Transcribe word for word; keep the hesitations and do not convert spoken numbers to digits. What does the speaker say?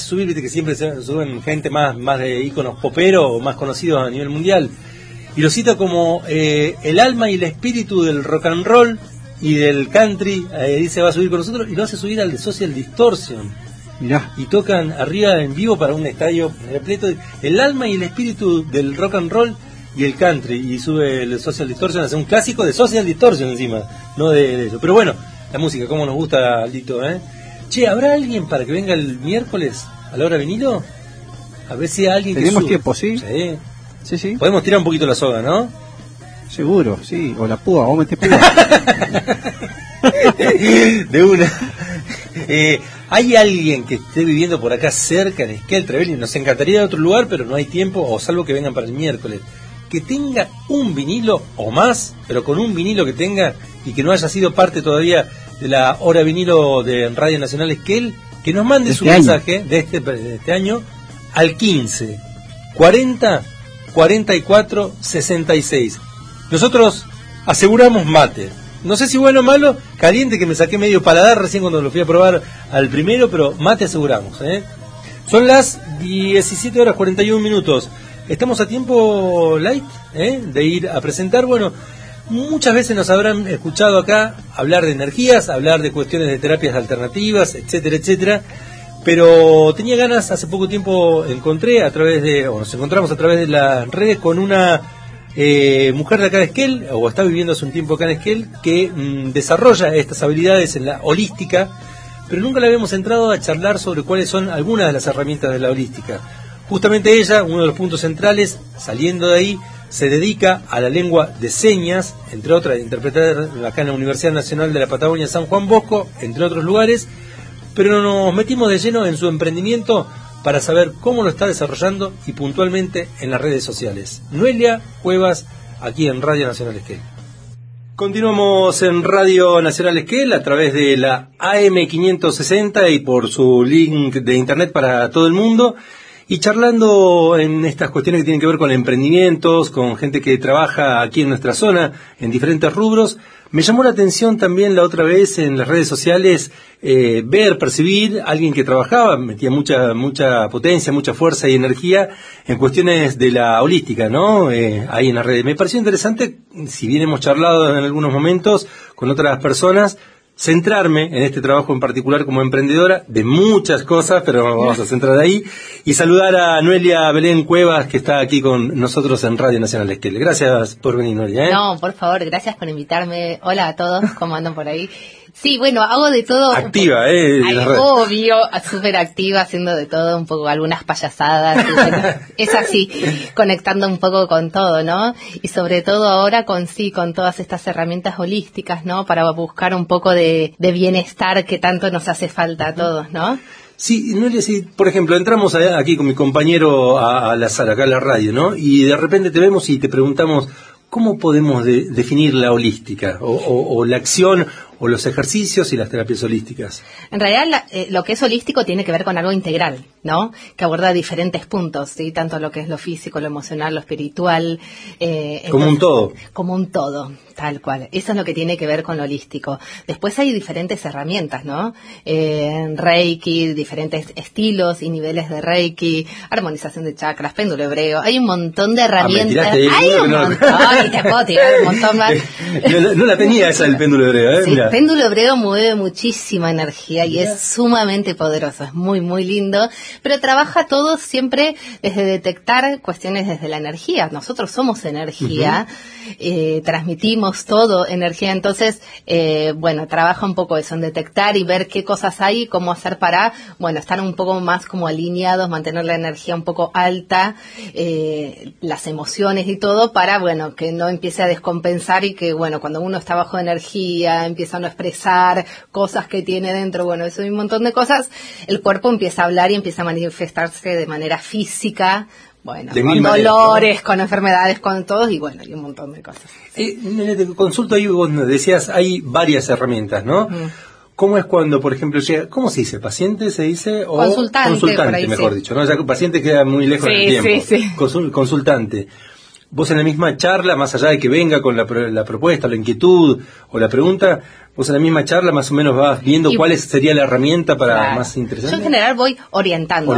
subir, viste que siempre se suben gente más, más de íconos poperos o más conocidos a nivel mundial, y lo cita como eh, el alma y el espíritu del rock and roll y del country, eh, dice va a subir con nosotros, y lo hace subir al de Social Distortion. Mirá. Y tocan arriba en vivo para un estadio repleto, el alma y el espíritu del rock and roll y el country, y sube el Social Distortion, hace un clásico de Social Distortion encima, no de, de eso. Pero bueno, la música, cómo nos gusta, Lito, ¿eh? Che, ¿habrá alguien para que venga el miércoles a la hora vinilo? A ver si hay alguien que ¿Tenemos sube. tiempo, sí? Sí. Sí, sí. Podemos tirar un poquito la soga, ¿no? Seguro, sí. O la púa, vos metés púa. De una. Eh, ¿Hay alguien que esté viviendo por acá cerca en Esquel, Trevelin? Nos encantaría ir a otro lugar, pero no hay tiempo, o salvo que vengan para el miércoles. Que tenga un vinilo o más, pero con un vinilo que tenga y que no haya sido parte todavía de la hora vinilo de Radio Nacional Esquel, que nos mande su mensaje de este, de este año al quince cuarenta cuarenta y cuatro sesenta y seis. Nosotros aseguramos mate. No sé si bueno o malo, caliente, que me saqué medio paladar recién cuando lo fui a probar al primero, pero mate aseguramos, ¿eh? Son las diecisiete horas cuarenta y un minutos. Estamos a tiempo, Light, ¿eh? de ir a presentar. Bueno, muchas veces nos habrán escuchado acá hablar de energías, hablar de cuestiones de terapias alternativas, etcétera, etcétera. Pero tenía ganas, hace poco tiempo encontré a través de, o nos encontramos a través de las redes con una eh, mujer de acá de Esquel, o está viviendo hace un tiempo acá en Esquel, que mmm, desarrolla estas habilidades en la holística, pero nunca le habíamos entrado a charlar sobre cuáles son algunas de las herramientas de la holística. Justamente ella, uno de los puntos centrales, saliendo de ahí, se dedica a la lengua de señas, entre otras, a interpretar acá en la Universidad Nacional de la Patagonia San Juan Bosco, entre otros lugares, pero nos metimos de lleno en su emprendimiento para saber cómo lo está desarrollando y puntualmente en las redes sociales. Noelia Cuevas, aquí en Radio Nacional Esquel. Continuamos en Radio Nacional Esquel a través de la A M quinientos sesenta y por su link de internet para todo el mundo, y charlando en estas cuestiones que tienen que ver con emprendimientos, con gente que trabaja aquí en nuestra zona, en diferentes rubros. Me llamó la atención también la otra vez en las redes sociales eh, ver, percibir a alguien que trabajaba, metía mucha mucha potencia, mucha fuerza y energía en cuestiones de la holística, ¿no? Eh, ahí en las redes. Me pareció interesante, si bien hemos charlado en algunos momentos con otras personas, centrarme en este trabajo en particular como emprendedora de muchas cosas, pero vamos a centrar ahí, y saludar a Noelia Belén Cuevas, que está aquí con nosotros en Radio Nacional Esquel. Gracias por venir, Noelia, ¿eh? No, por favor, gracias por invitarme. Hola a todos, ¿cómo andan por ahí? Sí, bueno, hago de todo. Activa, ¿eh? Ay, obvio, súper activa, haciendo de todo, un poco algunas payasadas. Es así, conectando un poco con todo, ¿no? Y sobre todo ahora con sí, con todas estas herramientas holísticas, ¿no? Para buscar un poco de, de bienestar que tanto nos hace falta a todos, ¿no? Sí, Noelia, sí, por ejemplo, entramos aquí con mi compañero a, a la sala, acá a la radio, ¿no? Y de repente te vemos y te preguntamos, ¿cómo podemos de, definir la holística? O, o, o la acción, o los ejercicios y las terapias holísticas. En realidad, la, eh, lo que es holístico tiene que ver con algo integral, ¿no? Que aborda diferentes puntos, ¿sí? Tanto lo que es lo físico, lo emocional, lo espiritual. Eh, como entonces, un todo. Como un todo, tal cual. Eso es lo que tiene que ver con lo holístico. Después hay diferentes herramientas, ¿no? Eh, Reiki, diferentes estilos y niveles de Reiki, armonización de chakras, péndulo hebreo. Hay un montón de herramientas. Ah, me hay un no, montón, y te puedo tirar un montón más. no, no la tenía esa del péndulo hebreo, ¿eh? Sí, Mira. El péndulo hebreo mueve muchísima energía y es sumamente poderoso, es muy, muy lindo, pero trabaja todo siempre desde detectar cuestiones desde la energía. Nosotros somos energía, uh-huh. eh, transmitimos todo energía, entonces, eh, bueno, trabaja un poco eso, en detectar y ver qué cosas hay y cómo hacer para, bueno, estar un poco más como alineados, mantener la energía un poco alta, eh, las emociones y todo, para, bueno, que no empiece a descompensar y que, bueno, cuando uno está bajo energía, empieza a no expresar cosas que tiene dentro, bueno, eso hay un montón de cosas, el cuerpo empieza a hablar y empieza a manifestarse de manera física, bueno, de con dolores, maneras, ¿no? Con enfermedades, con todos, y bueno, hay un montón de cosas. Sí. Eh, te consulto ahí, vos decías, hay varias herramientas, ¿no? Mm. ¿Cómo es cuando, por ejemplo, llega, ¿cómo se dice? ¿Paciente se dice? O consultante, consultante, ahí, mejor sí. dicho, ¿no? O sea, paciente queda muy lejos sí, del tiempo. Sí, sí. Consul, consultante. Vos en la misma charla, más allá de que venga con la, la propuesta, la inquietud o la pregunta, vos en la misma charla más o menos vas viendo y, cuál sería la herramienta para claro. más interesante. Yo en general voy orientando.